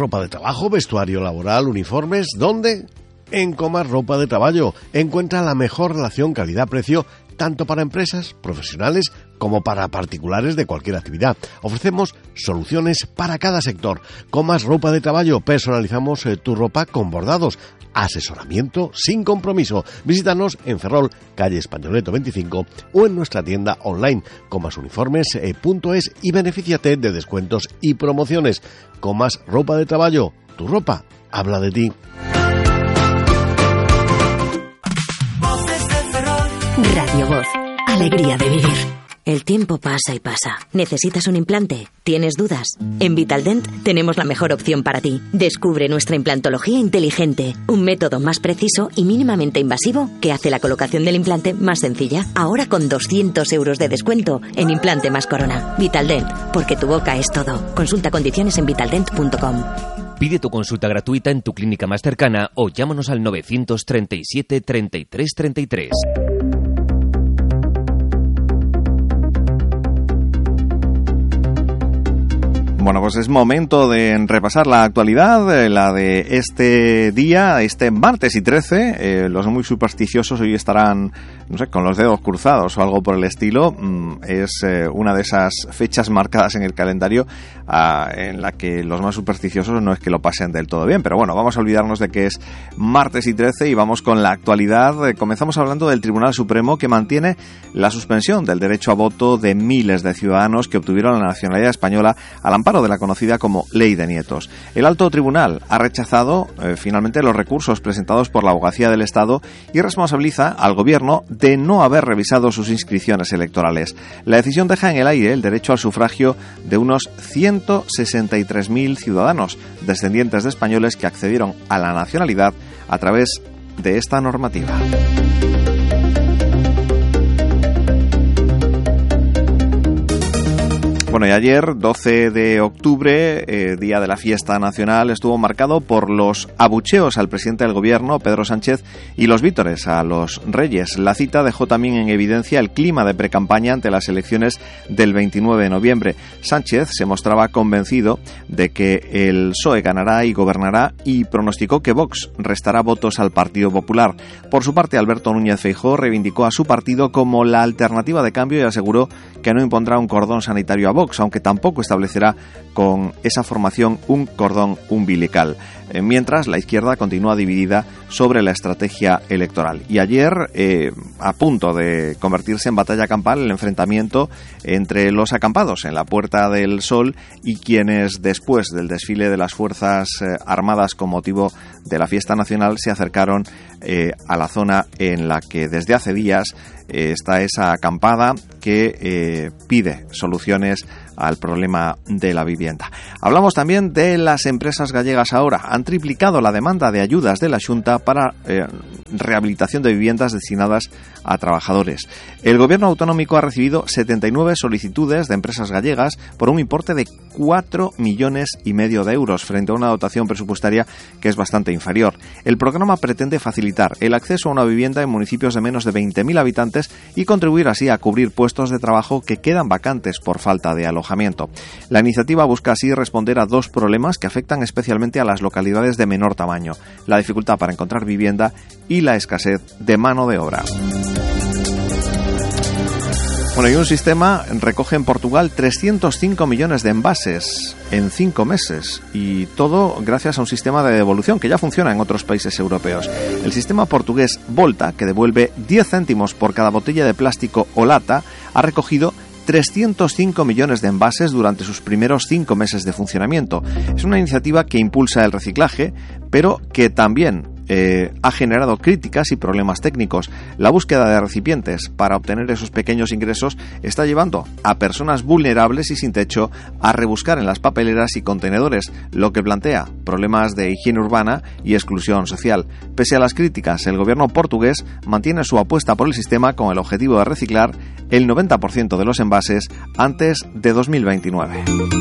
ropa de trabajo, vestuario laboral, uniformes. ¿Dónde? En Comas Ropa de Traballo. Encuentra la mejor relación calidad-precio tanto para empresas, profesionales, como para particulares de cualquier actividad. Ofrecemos soluciones para cada sector. Comas Ropa de Traballo. Personalizamos tu ropa con bordados. Asesoramiento sin compromiso. Visítanos en Ferrol, calle Españoleto 25, o en nuestra tienda online comasuniformes.es y benefíciate de descuentos y promociones. Comas Ropa de Traballo. Tu ropa habla de ti. Radio Voz. Alegría de vivir. El tiempo pasa y pasa. ¿Necesitas un implante? ¿Tienes dudas? En Vitaldent tenemos la mejor opción para ti. Descubre nuestra implantología inteligente, un método más preciso y mínimamente invasivo que hace la colocación del implante más sencilla. Ahora con 200 euros de descuento en implante más corona. Vitaldent, porque tu boca es todo. Consulta condiciones en vitaldent.com. Pide tu consulta gratuita en tu clínica más cercana o llámanos al 937 33 33. Bueno, pues es momento de repasar la actualidad, la de este día, este martes y 13. Los muy supersticiosos hoy estarán, no sé, con los dedos cruzados o algo por el estilo. Es una de esas fechas marcadas en el calendario en la que los más supersticiosos no es que lo pasen del todo bien. Pero bueno, vamos a olvidarnos de que es martes y 13 y vamos con la actualidad. Comenzamos hablando del Tribunal Supremo, que mantiene la suspensión del derecho a voto de miles de ciudadanos que obtuvieron la nacionalidad española al amparo de la conocida como Ley de Nietos. El alto tribunal ha rechazado finalmente los recursos presentados por la Abogacía del Estado y responsabiliza al Gobierno de no haber revisado sus inscripciones electorales. La decisión deja en el aire el derecho al sufragio de unos 163.000 ciudadanos descendientes de españoles que accedieron a la nacionalidad a través de esta normativa. Bueno, y ayer, 12 de octubre, día de la fiesta nacional, estuvo marcado por los abucheos al presidente del Gobierno, Pedro Sánchez, y los vítores a los reyes. La cita dejó también en evidencia el clima de precampaña ante las elecciones del 29 de noviembre. Sánchez se mostraba convencido de que el PSOE ganará y gobernará y pronosticó que Vox restará votos al Partido Popular. Por su parte, Alberto Núñez Feijóo reivindicó a su partido como la alternativa de cambio y aseguró que no impondrá un cordón sanitario a Vox, aunque tampoco establecerá con esa formación un cordón umbilical. Mientras, la izquierda continúa dividida sobre la estrategia electoral. Y ayer, a punto de convertirse en batalla campal, el enfrentamiento entre los acampados en la Puerta del Sol y quienes, después del desfile de las Fuerzas Armadas con motivo de la fiesta nacional, se acercaron a la zona en la que desde hace días está esa acampada que pide soluciones al problema de la vivienda. Hablamos también de las empresas gallegas ahora. Han triplicado la demanda de ayudas de la Xunta para rehabilitación de viviendas destinadas a trabajadores. El Gobierno autonómico ha recibido 79 solicitudes de empresas gallegas por un importe de 4,5 millones de euros frente a una dotación presupuestaria que es bastante inferior. El programa pretende facilitar el acceso a una vivienda en municipios de menos de 20.000 habitantes y contribuir así a cubrir puestos de trabajo que quedan vacantes por falta de alojamiento. La iniciativa busca así responder a dos problemas que afectan especialmente a las localidades de menor tamaño: la dificultad para encontrar vivienda y la escasez de mano de obra. Bueno, y un sistema recoge en Portugal 305 millones de envases en 5 meses, y todo gracias a un sistema de devolución que ya funciona en otros países europeos. El sistema portugués Volta, que devuelve 10 céntimos por cada botella de plástico o lata, ha recogido 305 millones de envases durante sus primeros 5 meses de funcionamiento. Es una iniciativa que impulsa el reciclaje, pero que también ha generado críticas y problemas técnicos. La búsqueda de recipientes para obtener esos pequeños ingresos está llevando a personas vulnerables y sin techo a rebuscar en las papeleras y contenedores, lo que plantea problemas de higiene urbana y exclusión social. Pese a las críticas, el gobierno portugués mantiene su apuesta por el sistema con el objetivo de reciclar el 90% de los envases antes de 2029.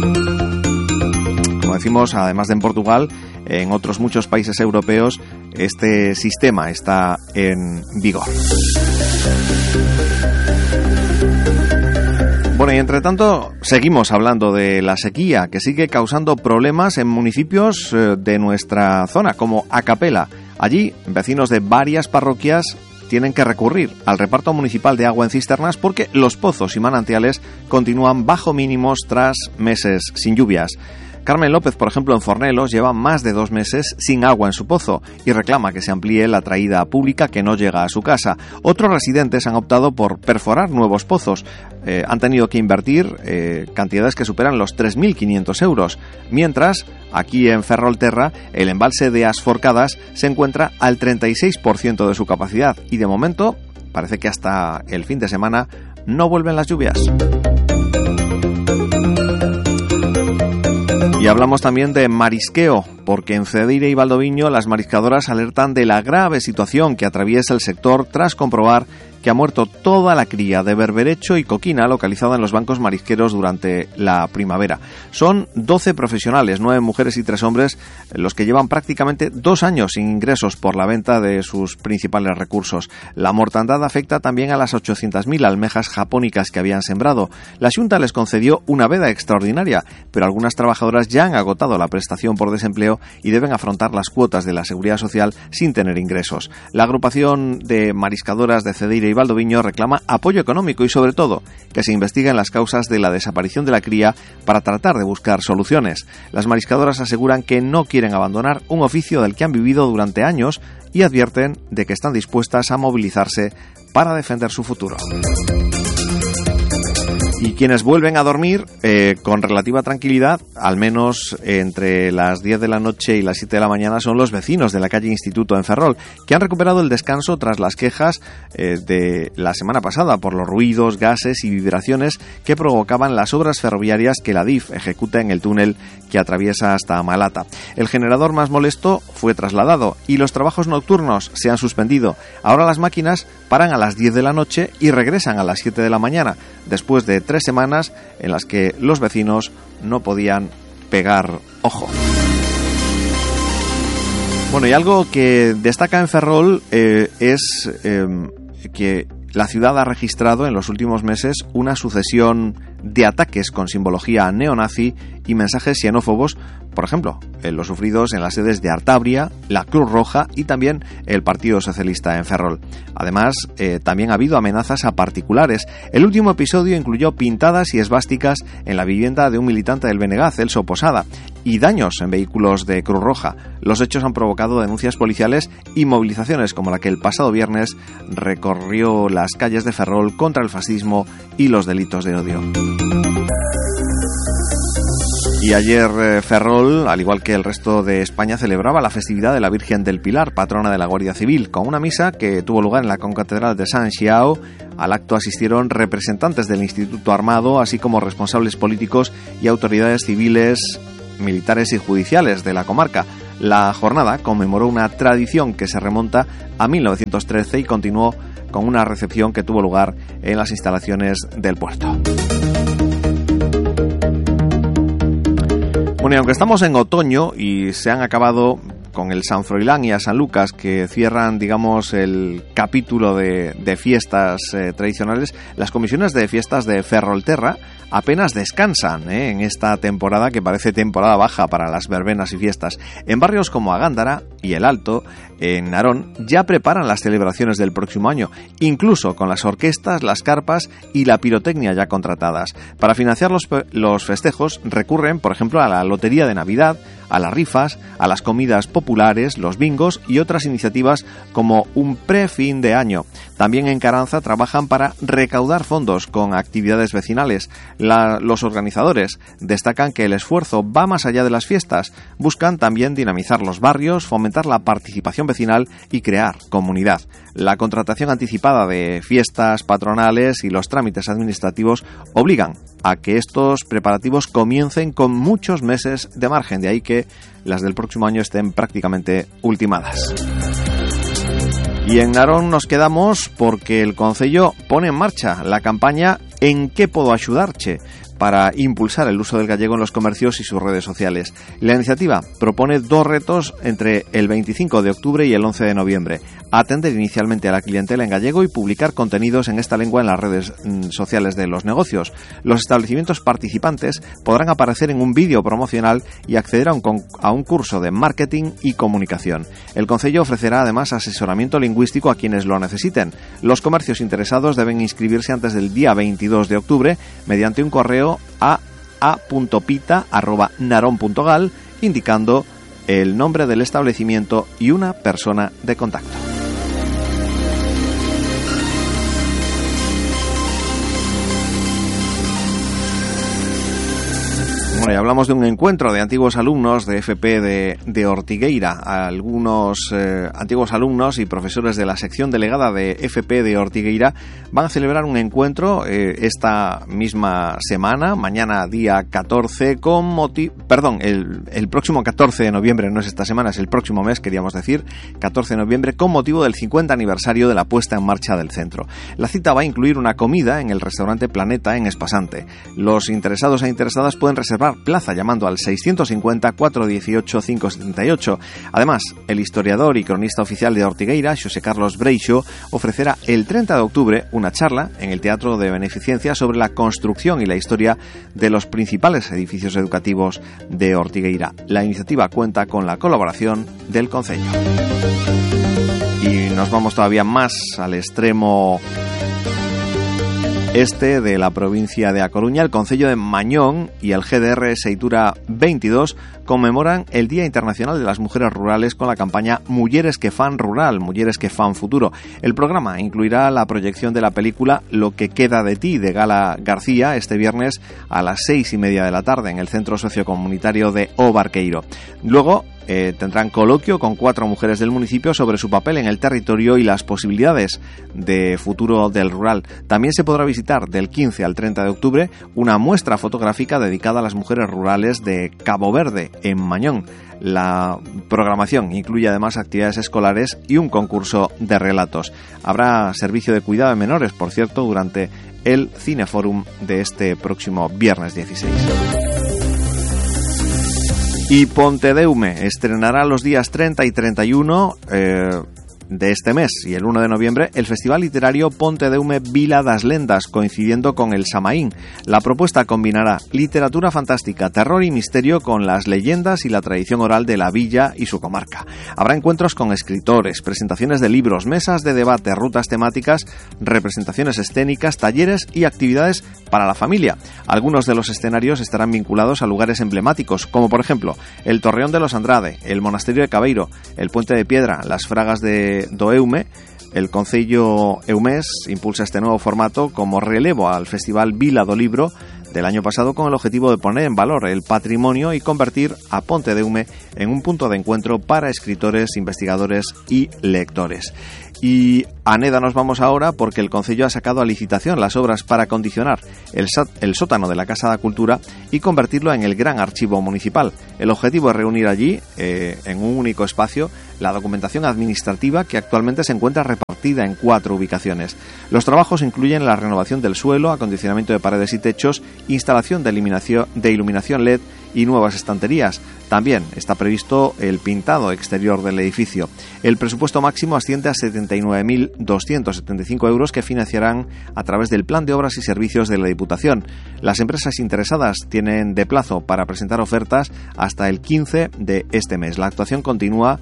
Como decimos, además de en Portugal, en otros muchos países europeos este sistema está en vigor. Bueno, y entre tanto, seguimos hablando de la sequía, que sigue causando problemas en municipios de nuestra zona, como Acapela. Allí, vecinos de varias parroquias tienen que recurrir al reparto municipal de agua en cisternas porque los pozos y manantiales continúan bajo mínimos tras meses sin lluvias. Carmen López, por ejemplo, en Fornelos, lleva más de 2 meses sin agua en su pozo y reclama que se amplíe la traída pública que no llega a su casa. Otros residentes han optado por perforar nuevos pozos. Han tenido que invertir cantidades que superan los 3.500 euros. Mientras, aquí en Ferrolterra, el embalse de Asforcadas se encuentra al 36% de su capacidad y de momento parece que hasta el fin de semana no vuelven las lluvias. Y hablamos también de marisqueo, porque en Cedeira y Valdoviño las mariscadoras alertan de la grave situación que atraviesa el sector tras comprobar que ha muerto toda la cría de berberecho y coquina localizada en los bancos marisqueros durante la primavera. Son 12 profesionales, 9 mujeres y 3 hombres, los que llevan prácticamente 2 años sin ingresos por la venta de sus principales recursos. La mortandad afecta también a las 800.000 almejas japónicas que habían sembrado. La Xunta les concedió una veda extraordinaria, pero algunas trabajadoras ya han agotado la prestación por desempleo y deben afrontar las cuotas de la Seguridad Social sin tener ingresos. La agrupación de mariscadoras de Cedeira y Valdoviño reclama apoyo económico y, sobre todo, que se investiguen las causas de la desaparición de la cría para tratar de buscar soluciones. Las mariscadoras aseguran que no quieren abandonar un oficio del que han vivido durante años y advierten de que están dispuestas a movilizarse para defender su futuro. Y quienes vuelven a dormir con relativa tranquilidad, al menos entre las 10 de la noche y las 7 de la mañana, son los vecinos de la calle Instituto en Ferrol, que han recuperado el descanso tras las quejas de la semana pasada por los ruidos, gases y vibraciones que provocaban las obras ferroviarias que la DIF ejecuta en el túnel que atraviesa hasta Malata. El generador más molesto fue trasladado y los trabajos nocturnos se han suspendido. Ahora las máquinas paran a las 10 de la noche y regresan a las 7 de la mañana, después de 3 semanas en las que los vecinos no podían pegar ojo. Bueno, y algo que destaca en Ferrol es que la ciudad ha registrado en los últimos meses una sucesión de ataques con simbología neonazi y mensajes xenófobos, por ejemplo, los sufridos en las sedes de Artabria, la Cruz Roja y también el Partido Socialista en Ferrol. Además, también ha habido amenazas a particulares. El último episodio incluyó pintadas y esvásticas en la vivienda de un militante del BNG, Celso Posada, y daños en vehículos de Cruz Roja. Los hechos han provocado denuncias policiales y movilizaciones como la que el pasado viernes recorrió las calles de Ferrol contra el fascismo y los delitos de odio. Y ayer Ferrol, al igual que el resto de España, celebraba la festividad de la Virgen del Pilar, patrona de la Guardia Civil, con una misa que tuvo lugar en la concatedral de San Xiao. Al acto asistieron representantes del Instituto Armado, así como responsables políticos y autoridades civiles, militares y judiciales de la comarca. La jornada conmemoró una tradición que se remonta a 1913 y continuó con una recepción que tuvo lugar en las instalaciones del puerto. Bueno, y aunque estamos en otoño y se han acabado con el San Froilán y a San Lucas, que cierran, digamos, el capítulo de fiestas tradicionales, las comisiones de fiestas de Ferrolterra apenas descansan en esta temporada que parece temporada baja para las verbenas y fiestas. En barrios como Agándara y El Alto, en Narón, ya preparan las celebraciones del próximo año, incluso con las orquestas, las carpas y la pirotecnia ya contratadas. Para financiar los festejos recurren, por ejemplo, a la lotería de Navidad, a las rifas, a las comidas populares, los bingos y otras iniciativas como un pre-fin de año. También en Caranza trabajan para recaudar fondos con actividades vecinales. Los organizadores destacan que el esfuerzo va más allá de las fiestas. Buscan también dinamizar los barrios, fomentar la participación vecinal y crear comunidad. La contratación anticipada de fiestas patronales y los trámites administrativos obligan a que estos preparativos comiencen con muchos meses de margen, de ahí que las del próximo año estén prácticamente ultimadas. Y en Narón nos quedamos porque el Concello pone en marcha la campaña En qué puedo axudarche, para impulsar el uso del gallego en los comercios y sus redes sociales. La iniciativa propone 2 retos entre el 25 de octubre y el 11 de noviembre. Atender inicialmente a la clientela en gallego y publicar contenidos en esta lengua en las redes sociales de los negocios. Los establecimientos participantes podrán aparecer en un vídeo promocional y acceder a un curso de marketing y comunicación. El concello ofrecerá además asesoramiento lingüístico a quienes lo necesiten. Los comercios interesados deben inscribirse antes del día 22 de octubre mediante un correo a a.pita@naron.gal indicando el nombre del establecimiento y una persona de contacto. Bueno, y hablamos de un encuentro de antiguos alumnos de FP de Ortigueira. Algunos antiguos alumnos y profesores de la sección delegada de FP de Ortigueira van a celebrar un encuentro esta misma semana, mañana día 14, el próximo 14 de noviembre, no es esta semana, es el próximo mes, queríamos decir, 14 de noviembre, con motivo del 50 aniversario de la puesta en marcha del centro. La cita va a incluir una comida en el restaurante Planeta en Espasante. Los interesados e interesadas pueden reservar plaza llamando al 650-418-578. Además, el historiador y cronista oficial de Ortigueira, Xosé Carlos Breixo, ofrecerá el 30 de octubre una charla en el Teatro de Beneficencia sobre la construcción y la historia de los principales edificios educativos de Ortigueira. La iniciativa cuenta con la colaboración del concello. Y nos vamos todavía más al extremo este de la provincia de A Coruña. El concello de Mañón y el GDR Seitura 22 conmemoran el Día Internacional de las Mujeres Rurales con la campaña Mulleres que fan rural, Mulleres que fan futuro. El programa incluirá la proyección de la película Lo que queda de ti, de Gala García, este viernes a las 6:30 de la tarde en el Centro Sociocomunitario de O Barqueiro. Luego tendrán coloquio con 4 mujeres del municipio sobre su papel en el territorio y las posibilidades de futuro del rural. También se podrá visitar del 15 al 30 de octubre una muestra fotográfica dedicada a las mujeres rurales de Cabo Verde, en Mañón. La programación incluye además actividades escolares y un concurso de relatos. Habrá servicio de cuidado de menores, por cierto, durante el Cineforum de este próximo viernes 16. Y Pontedeume estrenará los días 30 y 31 de este mes y el 1 de noviembre el Festival Literario Pontedeume Vila das Lendas, coincidiendo con el Samaín. La propuesta combinará literatura fantástica, terror y misterio con las leyendas y la tradición oral de la villa y su comarca. Habrá encuentros con escritores, presentaciones de libros, mesas de debate, rutas temáticas, representaciones escénicas, talleres y actividades para la familia. Algunos de los escenarios estarán vinculados a lugares emblemáticos, como por ejemplo el Torreón de los Andrade, el Monasterio de Cabeiro, el Puente de Piedra, las Fragas de Eume. El concello eumés impulsa este nuevo formato como relevo al Festival Vila do Libro del año pasado, con el objetivo de poner en valor el patrimonio y convertir a Pontedeume en un punto de encuentro para escritores, investigadores y lectores. Y a Neda nos vamos ahora porque el concello ha sacado a licitación las obras para acondicionar el sótano de la Casa da Cultura y convertirlo en el gran archivo municipal. El objetivo es reunir allí, en un único espacio, la documentación administrativa que actualmente se encuentra repartida en 4 ubicaciones. Los trabajos incluyen la renovación del suelo, acondicionamiento de paredes y techos, instalación de iluminación LED y nuevas estanterías. También está previsto el pintado exterior del edificio. El presupuesto máximo asciende a 79.275 euros que financiarán a través del Plan de Obras y Servicios de la Diputación. Las empresas interesadas tienen de plazo para presentar ofertas hasta el 15 de este mes. La actuación continúa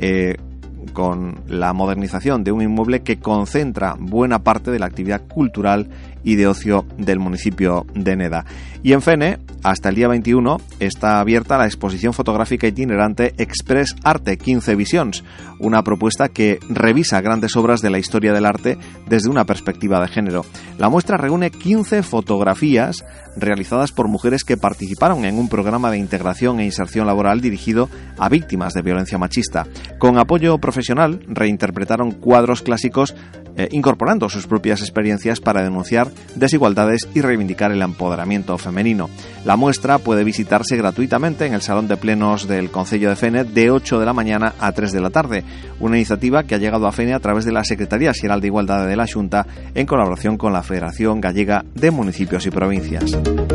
con la modernización de un inmueble que concentra buena parte de la actividad cultural y de ocio del municipio de Neda. Y en Fene, hasta el día 21, está abierta la exposición fotográfica itinerante Express Arte 15 Visions, una propuesta que revisa grandes obras de la historia del arte desde una perspectiva de género. La muestra reúne 15 fotografías realizadas por mujeres que participaron en un programa de integración e inserción laboral dirigido a víctimas de violencia machista. Con apoyo profesional, reinterpretaron cuadros clásicos incorporando sus propias experiencias para denunciar desigualdades y reivindicar el empoderamiento femenino. La muestra puede visitarse gratuitamente en el Salón de Plenos del Concello de Fene de 8 de la mañana a 3 de la tarde, una iniciativa que ha llegado a Fene a través de la Secretaría Xeral de Igualdade de la Xunta en colaboración con la Federación Gallega de Municipios y Provincias.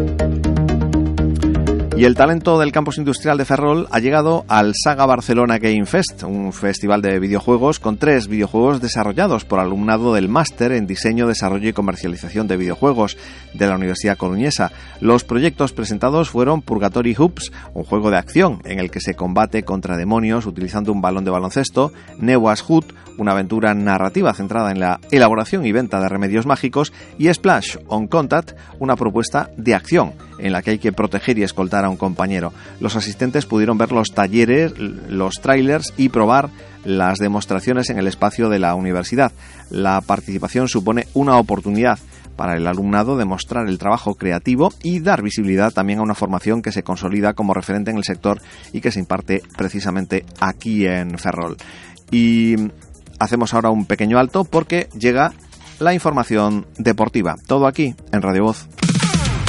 Y el talento del campus industrial de Ferrol ha llegado al Saga Barcelona Game Fest, un festival de videojuegos con 3 videojuegos desarrollados por alumnado del máster en diseño, desarrollo y comercialización de videojuegos de la Universidad Coruñesa. Los proyectos presentados fueron Purgatory Hoops, un juego de acción en el que se combate contra demonios utilizando un balón de baloncesto, Newas Hood, una aventura narrativa centrada en la elaboración y venta de remedios mágicos, y Splash on Contact, una propuesta de acción en la que hay que proteger y escoltar a un compañero. Los asistentes pudieron ver los talleres, los trailers y probar las demostraciones en el espacio de la universidad. La participación supone una oportunidad para el alumnado de mostrar el trabajo creativo y dar visibilidad también a una formación que se consolida como referente en el sector y que se imparte precisamente aquí en Ferrol. Y hacemos ahora un pequeño alto porque llega la información deportiva. Todo aquí en Radio Voz.